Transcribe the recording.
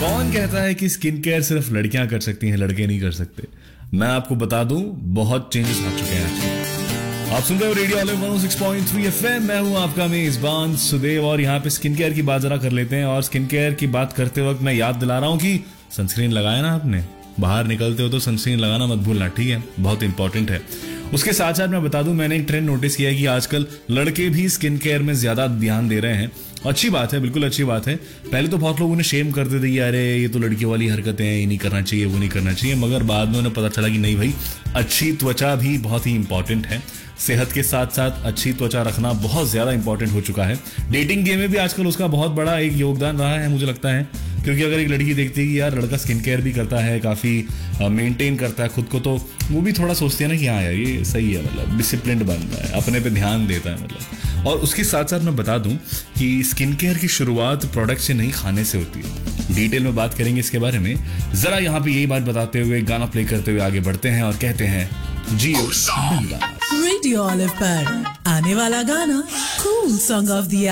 कौन कहता है कि स्किन केयर सिर्फ लड़कियां कर सकती हैं, लड़के नहीं कर सकते? मैं आपको बता दूं, बहुत चेंजेस आ चुके हैं आजकल। आप सुन रहे हो रेडियो ऑलिव 106.3 FM। मैं हूं आपका मेजबान सुदेव और यहाँ पे स्किन केयर की बात जरा कर लेते हैं। और स्किन केयर की बात करते वक्त मैं याद दिला रहा हूं कि सनस्क्रीन लगाया ना आपने, बाहर निकलते हो तो सनस्क्रीन लगाना मत भूलना, ठीक है? बहुत इंपॉर्टेंट है। उसके साथ साथ मैं बता दूं, मैंने एक ट्रेंड नोटिस किया है कि आजकल लड़के भी स्किन केयर में ज्यादा ध्यान दे रहे हैं। अच्छी बात है, बिल्कुल अच्छी बात है। पहले तो बहुत लोग उन्हें शेम करते थे कि अरे ये तो लड़कियों वाली हरकतें हैं, ये नहीं करना चाहिए, वो नहीं करना चाहिए। मगर बाद में उन्हें पता चला कि नहीं भाई, अच्छी त्वचा भी बहुत ही इंपॉर्टेंट है। सेहत के साथ साथ अच्छी त्वचा रखना बहुत ज्यादा इंपॉर्टेंट हो चुका है। डेटिंग गेम में भी आजकल उसका बहुत बड़ा एक योगदान रहा है, मुझे लगता है। क्योंकि अगर एक लड़की देखती है कि यार लड़का स्किन केयर भी करता है, काफी मेंटेन करता है खुद को, तो वो भी थोड़ा सोचती है ना कि हाँ यार ये सही है, मतलब डिसिप्लिन्ड बन रहा है, अपने पे ध्यान देता है मतलब। और उसके साथ साथ मैं बता दूं कि स्किन केयर की शुरुआत प्रोडक्ट से नहीं, खाने से होती है। डिटेल में बात करेंगे इसके बारे में। जरा यहाँ पे यही बात बताते हुए, गाना प्ले करते हुए आगे बढ़ते हैं और कहते हैं जियो। रेडियो ऑलिव पर आने वाला गाना कूल सॉन्ग ऑफ द